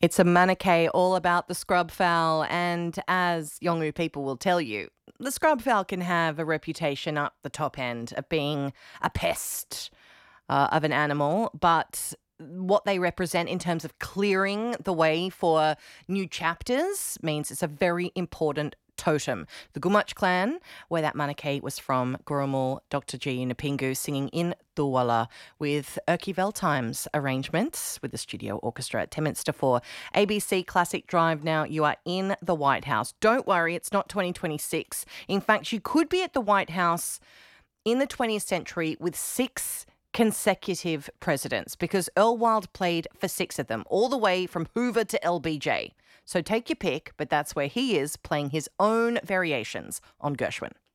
It's a Manakee all about the scrub fowl, and as Yolngu people will tell you, the scrub fowl can have a reputation up the top end of being a pest of an animal, but what they represent in terms of clearing the way for new chapters means it's a very important totem. The Gumatj clan, where that Manakee was from, Gurumul, Dr. G. Napingu singing in Thuwala with Erky Veltime's arrangements with the studio orchestra at 10 minutes to 4. ABC Classic Drive now. You are in the White House. Don't worry, it's not 2026. In fact, you could be at the White House in the 20th century with 6 consecutive presidents because Earl Wild played for 6 of them, all the way from Hoover to LBJ. So take your pick, but that's where he is playing his own variations on Gershwin.